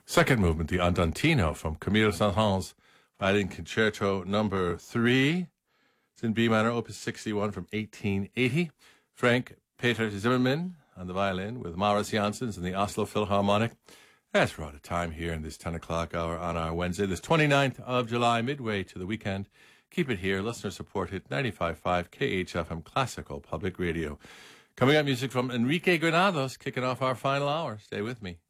Second movement, the Andantino from Camille Saint-Saëns, Violin Concerto Number 3. It's in B minor, Opus 61 from 1880. Frank Peter Zimmermann on the violin with Maurits Janssens and the Oslo Philharmonic. That's we're out of time here in this 10 o'clock hour on our Wednesday, this 29th of July, midway to the weekend. Keep it here, listener supported, 95.5 KHFM Classical Public Radio. Coming up, music from Enrique Granados, kicking off our final hour. Stay with me.